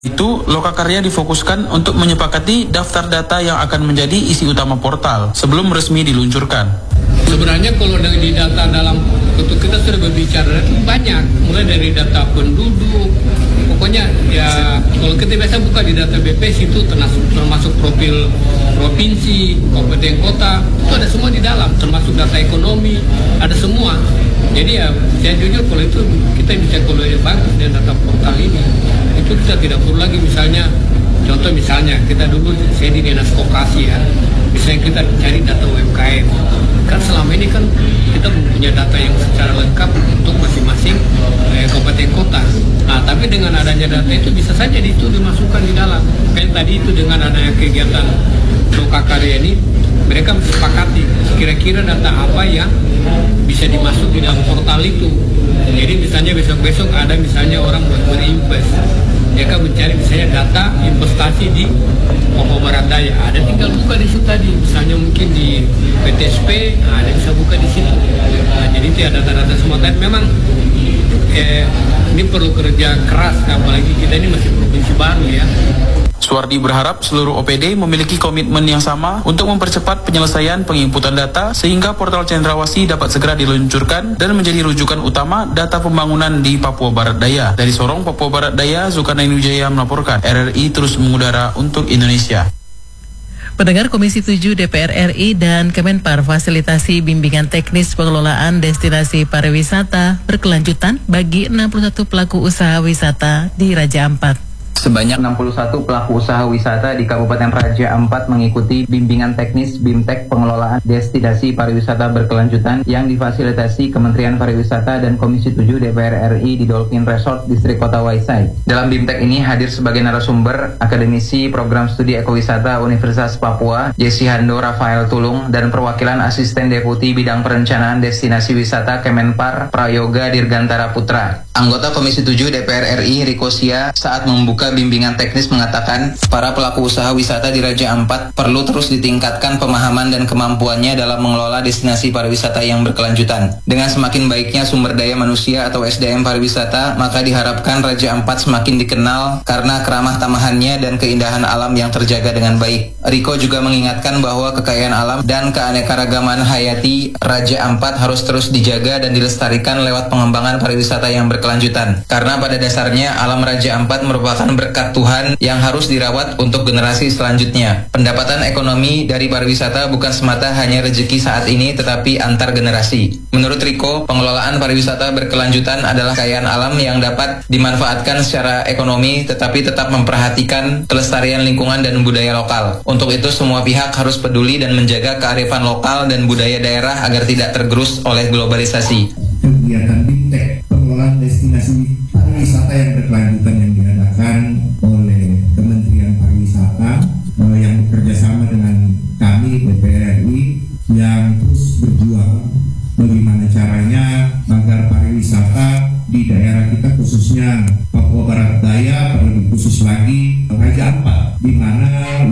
Itu, Lokakarya difokuskan untuk menyepakati daftar data yang akan menjadi isi utama portal sebelum resmi diluncurkan. Sebenarnya kalau di data dalam bentuk kita sudah berbicara banyak, mulai dari data penduduk, pokoknya ya kalau kita biasa buka di data BPS itu termasuk profil provinsi, kabupaten kota, itu ada semua di dalam, termasuk data ekonomi, ada semua. Jadi ya saya jujur kalau itu kita bisa kalau bagus dengan data portal ini, itu kita tidak perlu lagi contoh misalnya kita dulu saya di dinas koperasi ya, misalnya kita cari data UMKM, kan selama ini kan kita mempunyai data yang secara lengkap untuk masing-masing kabupaten kota. Nah tapi dengan adanya data itu bisa saja itu dimasukkan di dalam. Kayak tadi itu dengan adanya kegiatan Lokakarya ini, mereka sepakati kira-kira data apa yang bisa dimasuk di dalam portal itu. Jadi misalnya besok-besok ada misalnya orang buat berinvest, dia kan mencari misalnya data investasi di Papua Barat Daya, ada tinggal buka di situ tadi, misalnya mungkin di PTSP, ada bisa buka di situ. Nah, jadi itu ya data-data semua. Dan memang ini perlu kerja keras, apalagi kita ini masih provinsi baru ya. Suwardi berharap seluruh OPD memiliki komitmen yang sama untuk mempercepat penyelesaian penginputan data sehingga portal Cendrawasih dapat segera diluncurkan dan menjadi rujukan utama data pembangunan di Papua Barat Daya. Dari Sorong, Papua Barat Daya, Zulkarnain Wijaya melaporkan. RRI terus mengudara untuk Indonesia. Pendengar, Komisi 7 DPR RI dan Kemenpar fasilitasi bimbingan teknis pengelolaan destinasi pariwisata berkelanjutan bagi 61 pelaku usaha wisata di Raja Ampat. Sebanyak 61 pelaku usaha wisata di Kabupaten Raja Ampat mengikuti bimbingan teknis BIMTEK pengelolaan destinasi pariwisata berkelanjutan yang difasilitasi Kementerian Pariwisata dan Komisi 7 DPR RI di Dolphin Resort Distrik Kota Waisai. Dalam BIMTEK ini hadir sebagai narasumber akademisi Program Studi Ekowisata Universitas Papua, Jesse Hando Rafael Tulung, dan perwakilan Asisten Deputi Bidang Perencanaan Destinasi Wisata Kemenpar Prayoga Dirgantara Putra. Anggota Komisi 7 DPR RI Riko Sia saat membuka bimbingan teknis mengatakan para pelaku usaha wisata di Raja Ampat perlu terus ditingkatkan pemahaman dan kemampuannya dalam mengelola destinasi pariwisata yang berkelanjutan. Dengan semakin baiknya sumber daya manusia atau SDM pariwisata, maka diharapkan Raja Ampat semakin dikenal karena keramah tamahannya dan keindahan alam yang terjaga dengan baik. Riko juga mengingatkan bahwa kekayaan alam dan keanekaragaman hayati Raja Ampat harus terus dijaga dan dilestarikan lewat pengembangan pariwisata yang berkelanjutan. Karena pada dasarnya alam Raja Ampat merupakan berkat Tuhan yang harus dirawat untuk generasi selanjutnya. Pendapatan ekonomi dari pariwisata bukan semata hanya rezeki saat ini, tetapi antar generasi. Menurut Riko, pengelolaan pariwisata berkelanjutan adalah kekayaan alam yang dapat dimanfaatkan secara ekonomi, tetapi tetap memperhatikan kelestarian lingkungan dan budaya lokal. Untuk itu, semua pihak harus peduli dan menjaga kearifan lokal dan budaya daerah agar tidak tergerus oleh globalisasi. Kegiatan BIMTEK pengelolaan destinasi pariwisata yang berkelanjutan yang diadakan oleh Kementerian Pariwisata yang bekerja sama dengan kami DPR RI yang terus berjuang bagaimana caranya agar pariwisata di daerah kita khususnya Papua Barat Daya, terlebih khusus lagi Raja Ampat, di mana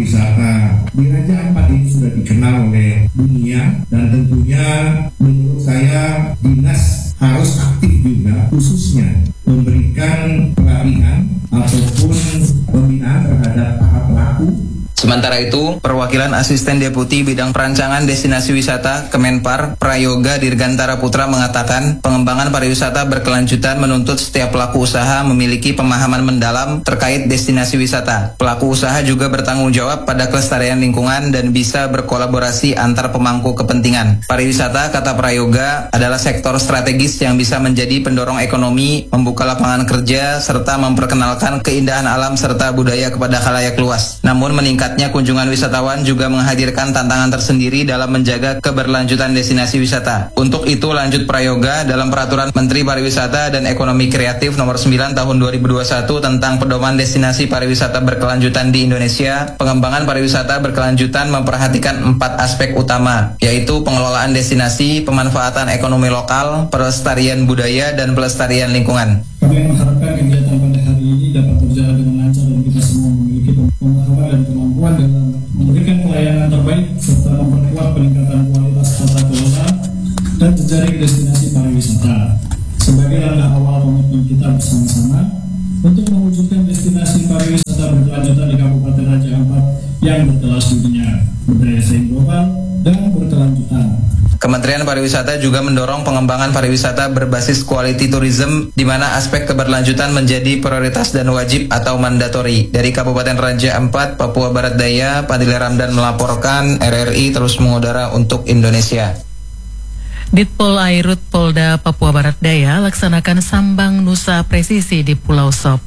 wisata di Raja Ampat ini sudah dikenal oleh dunia, dan tentunya menurut saya dinas harus aktif juga khususnya memberikan pelatihan ataupun pembinaan terhadap para pelaku. Sementara itu, perwakilan Asisten Deputi Bidang Perancangan Destinasi Wisata Kemenpar Prayoga Dirgantara Putra mengatakan pengembangan pariwisata berkelanjutan menuntut setiap pelaku usaha memiliki pemahaman mendalam terkait destinasi wisata. Pelaku usaha juga bertanggung jawab pada kelestarian lingkungan dan bisa berkolaborasi antar pemangku kepentingan. Pariwisata, kata Prayoga, adalah sektor strategis yang bisa menjadi pendorong ekonomi, membuka lapangan kerja, serta memperkenalkan keindahan alam serta budaya kepada khalayak luas. Namun meningkatnya kunjungan wisatawan juga menghadirkan tantangan tersendiri dalam menjaga keberlanjutan destinasi wisata. Untuk itu, lanjut Prayoga, dalam Peraturan Menteri Pariwisata dan Ekonomi Kreatif Nomor 9 Tahun 2021 tentang pedoman destinasi pariwisata berkelanjutan di Indonesia, pengembangan pariwisata berkelanjutan memperhatikan 4 aspek utama, yaitu pengelolaan destinasi, pemanfaatan ekonomi lokal, pelestarian budaya, dan pelestarian lingkungan. Kami mengharapkan kegiatan pada hari ini dapat berjalan dengan lancar dan kita semua memiliki pemahaman dan kemampuan dalam memberikan pelayanan terbaik serta memperkuat peningkatan kualitas tata kelola dan jejaring destinasi pariwisata sebagai langkah awal komitmen kita bersama-sama untuk mewujudkan destinasi pariwisata pariwisata berkelanjutan di Kabupaten Raja Ampat yang berkelas dunia, berdaya saing global, dan berkelanjutan. Kementerian Pariwisata juga mendorong pengembangan pariwisata berbasis quality tourism, di mana aspek keberlanjutan menjadi prioritas dan wajib atau mandatori. Dari Kabupaten Raja Ampat, Papua Barat Daya, Padile Ramdan melaporkan RRI terus mengudara untuk Indonesia. Ditpol Airut Polda Papua Barat Daya laksanakan sambang Nusa Presisi di Pulau Sop.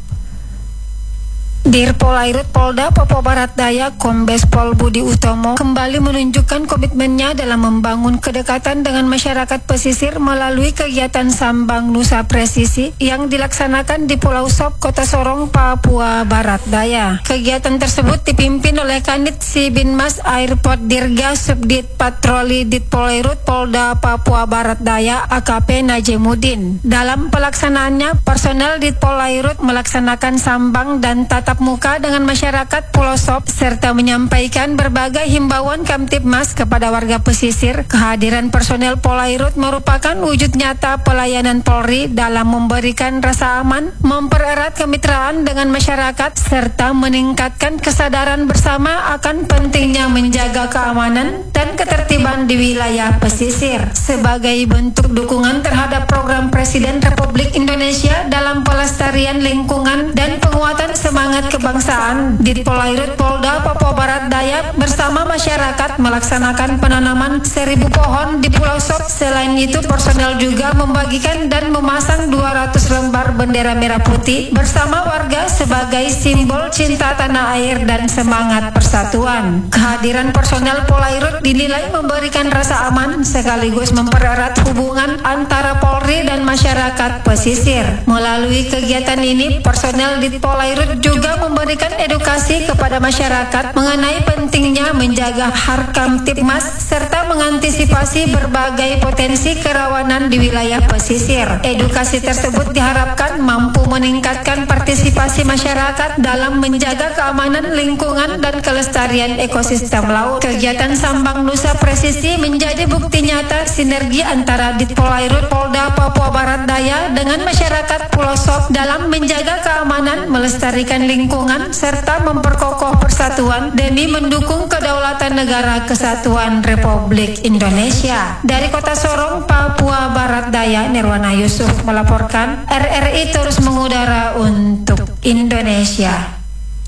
Dirpol Airut Polda Papua Barat Daya Kombes Pol Budi Utomo kembali menunjukkan komitmennya dalam membangun kedekatan dengan masyarakat pesisir melalui kegiatan Sambang Nusa Presisi yang dilaksanakan di Pulau Sop, Kota Sorong, Papua Barat Daya. Kegiatan tersebut dipimpin oleh Kanit Sibinmas Airport Dirga Subdit Patroli Ditpol Airut Polda Papua Barat Daya AKP Najemudin. Dalam pelaksanaannya, personel Ditpol Airut melaksanakan sambang dan tatap muka dengan masyarakat Pulau Sop serta menyampaikan berbagai himbauan Kamtibmas kepada warga pesisir. Kehadiran personel Polairut merupakan wujud nyata pelayanan Polri dalam memberikan rasa aman, mempererat kemitraan dengan masyarakat serta meningkatkan kesadaran bersama akan pentingnya menjaga keamanan dan ketertiban di wilayah pesisir. Sebagai bentuk dukungan terhadap program Presiden Republik Indonesia dalam pelestarian lingkungan dan penguatan semangat kebangsaan, Ditpol Airut Polda Papua Barat Daya bersama masyarakat melaksanakan penanaman 1000 pohon di Pulau Sop. Selain itu, personel juga membagikan dan memasang 200 lembar bendera merah putih bersama warga sebagai simbol cinta tanah air dan semangat persatuan. Kehadiran personel Polairut dinilai memberikan rasa aman sekaligus mempererat hubungan antara Polri dan masyarakat pesisir. Melalui kegiatan ini, personel Ditpol Airut juga memberikan edukasi kepada masyarakat mengenai pentingnya menjaga Harkamtibmas serta mengantisipasi berbagai potensi kerawanan di wilayah pesisir. Edukasi tersebut diharapkan mampu meningkatkan partisipasi masyarakat dalam menjaga keamanan lingkungan dan kelestarian ekosistem laut. Kegiatan Sambang Nusa Presisi menjadi bukti nyata sinergi antara Ditpol Airut Polda Papua Barat Daya dengan masyarakat Pulau Sop dalam menjaga keamanan, melestarikan lingkungan serta memperkokoh persatuan demi mendukung kedaulatan negara kesatuan Republik Indonesia. Dari Kota Sorong, Papua Barat Daya, Nirwana Yusuf melaporkan. RRI terus mengudara untuk Indonesia.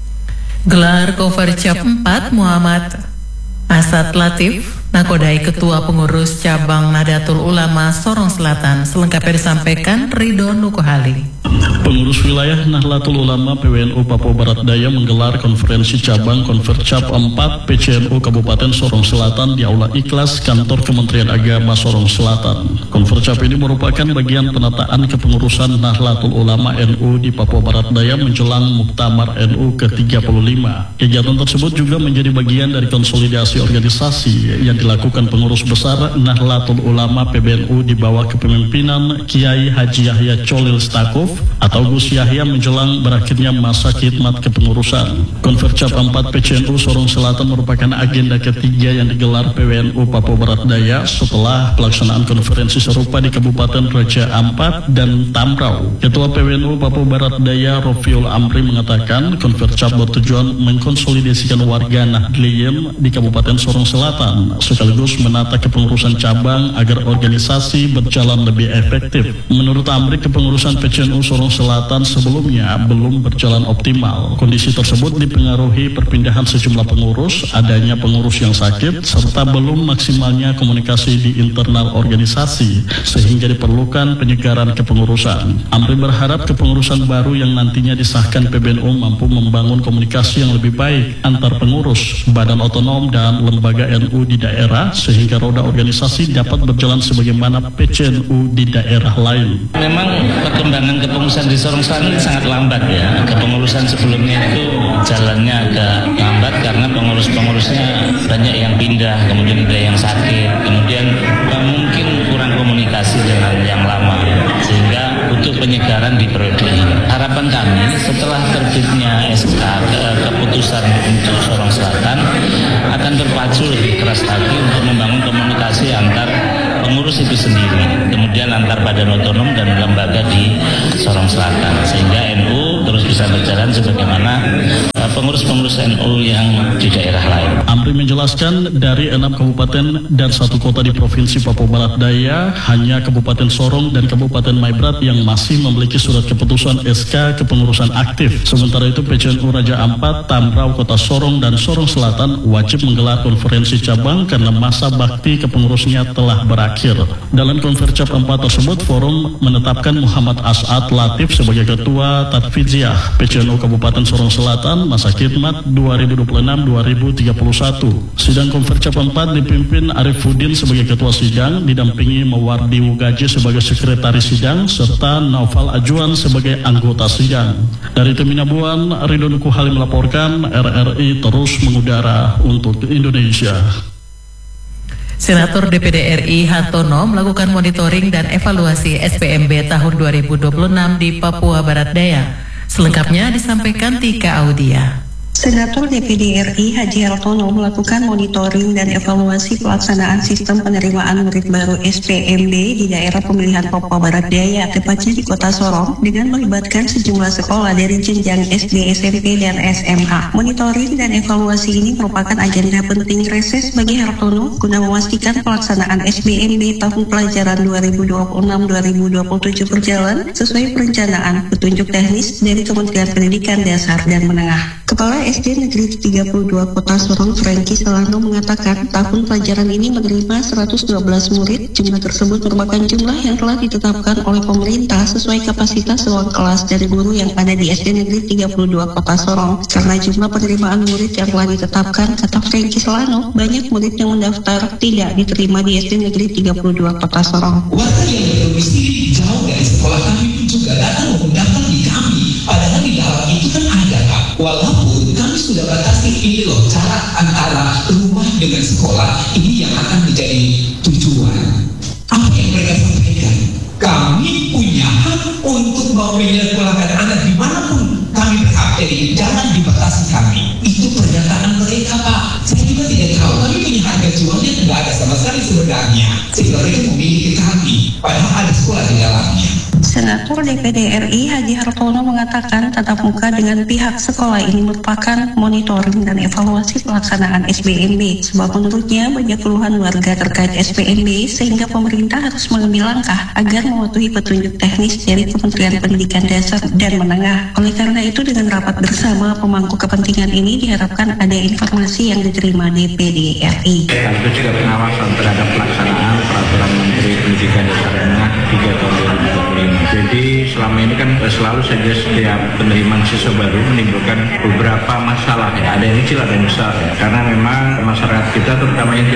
Gelar Covercap 4 Muhammad Asad Latif nakodai Ketua Pengurus Cabang Nahdlatul Ulama Sorong Selatan. Selengkapnya disampaikan Ridho Nukohali. Pengurus Wilayah Nahdlatul Ulama PWNU Papua Barat Daya menggelar konferensi cabang Konvercap 4 PCNU Kabupaten Sorong Selatan di Aula Ikhlas Kantor Kementerian Agama Sorong Selatan. Konvercap ini merupakan bagian penataan kepengurusan Nahdlatul Ulama NU di Papua Barat Daya menjelang Muktamar NU ke-35. Kegiatan tersebut juga menjadi bagian dari konsolidasi organisasi yang dilakukan pengurus besar Nahdlatul Ulama PBNU di bawah kepemimpinan Kiai Haji Yahya Cholil Stakuf atau Gus Yahya menjelang berakhirnya masa khidmat kepengurusan. Konvercap 4 PCNU Sorong Selatan merupakan agenda ketiga yang digelar PWNU Papua Barat Daya setelah pelaksanaan konferensi serupa di Kabupaten Raja Ampat dan Tamrau. Ketua PWNU Papua Barat Daya Rofiul Amri mengatakan Konvercap bertujuan mengkonsolidasikan warga Nahdliyin di Kabupaten Sorong Selatan sekaligus menata kepengurusan cabang agar organisasi berjalan lebih efektif. Menurut Amri, kepengurusan PCNU Sorong Selatan sebelumnya belum berjalan optimal. Kondisi tersebut dipengaruhi perpindahan sejumlah pengurus, adanya pengurus yang sakit, serta belum maksimalnya komunikasi di internal organisasi, sehingga diperlukan penyegaran kepengurusan. Amri berharap kepengurusan baru yang nantinya disahkan PBNU mampu membangun komunikasi yang lebih baik antar pengurus, badan otonom, dan lembaga NU di daerah, sehingga roda organisasi dapat berjalan sebagaimana PCNU di daerah lain. Memang perkembangan kepengurusan di Sorong Selatan sangat lambat ya. Kepengurusan sebelumnya itu jalannya agak lambat karena pengurus-pengurusnya banyak yang pindah, kemudian ada yang sakit, kemudian mungkin kurang komunikasi dengan yang lama, sehingga butuh penyegaran di periode ini. Harapan kami setelah terbitnya SK keputusan untuk Sorong Selatan akan berpacu lebih keras lagi untuk membangun komunikasi antar pengurus itu sendiri, kemudian antar badan otonom dan lembaga di Sorong Selatan, sehingga NU terus bisa berjalan sebagaimana pengurus-pengurus NU yang di daerah lain. Amri menjelaskan dari 6 kabupaten dan 1 kota di Provinsi Papua Barat Daya, hanya Kabupaten Sorong dan Kabupaten Maibrat yang masih memiliki surat keputusan SK kepengurusan aktif. Sementara itu PCNU Raja Ampat, Tambrau, Kota Sorong dan Sorong Selatan wajib menggelar konferensi cabang karena masa bakti kepengurusnya telah berakhir. Dalam konferensi 4 tersebut, forum menetapkan Muhammad As'ad Latif sebagai Ketua Tatfiziah PCNU Kabupaten Sorong Selatan masa khidmat 2026-2031. Sidang konferensi 4 dipimpin Arifuddin sebagai Ketua Sidang, didampingi Mawardi Wugaji sebagai Sekretaris Sidang, serta Naufal Ajuan sebagai anggota sidang. Dari Teminabuan, Ridwan Kuhali melaporkan, RRI terus mengudara untuk Indonesia. Senator DPD RI Hartono melakukan monitoring dan evaluasi SPMB tahun 2026 di Papua Barat Daya. Selengkapnya disampaikan Tika Audia. Senator DPD RI Haji Hartono melakukan monitoring dan evaluasi pelaksanaan sistem penerimaan murid baru SPMB di daerah pemilihan Papua Barat Daya, tepatnya di Kota Sorong, dengan melibatkan sejumlah sekolah dari jenjang SD, SMP, dan SMA. Monitoring dan evaluasi ini merupakan agenda penting reses bagi Hartono guna memastikan pelaksanaan SPMB tahun pelajaran 2026-2027 berjalan sesuai perencanaan petunjuk teknis dari Kementerian Pendidikan Dasar dan Menengah. Kepala SD Negeri 32 Kota Sorong Franky Selano mengatakan tahun pelajaran ini menerima 112 murid. Jumlah tersebut merupakan jumlah yang telah ditetapkan oleh pemerintah sesuai kapasitas ruang kelas dan guru yang ada di SD Negeri 32 Kota Sorong. Karena jumlah penerimaan murid yang telah ditetapkan, kata Franky Selano, banyak murid yang mendaftar tidak diterima di SD Negeri 32 Kota Sorong. Warga yang berdomisili jauh dari sekolah kami pun juga datang mendaftar di kami. Padahal di dalam itu kan ada, Kak. Walaupun kami sudah batasi ini loh, cara antara rumah dengan sekolah ini yang akan menjadi tujuan. Apa yang mereka sampaikan? Kami punya hak untuk menyekolahkan anak dimanapun kami berhak, jadi jangan dibatasi kami. Itu pernyataan mereka, Pak. Saya juga tidak tahu, kami punya harga jualnya tidak ada sama sekali sebenarnya. Sehingga mereka memiliki kami, padahal ada sekolah di dalamnya. Senator DPD RI Haji Hartono mengatakan tatap muka dengan pihak sekolah ini merupakan monitoring dan evaluasi pelaksanaan SPMB, sebab menurutnya banyak keluhan warga terkait SPMB sehingga pemerintah harus mengambil langkah agar mematuhi petunjuk teknis dari Kementerian Pendidikan Dasar dan Menengah. Oleh karena itu, dengan rapat bersama pemangku kepentingan ini diharapkan ada informasi yang diterima DPD RI. Itu juga pengawasan terhadap pelaksanaan peraturan Menteri Pendidikan Dasar dan Menengah 3 tahun 2025. Jadi selama ini kan selalu saja setiap penerimaan siswa baru menimbulkan beberapa masalah ya. Ada yang kecil, ada yang besar ya. Karena memang masyarakat kita terutama yang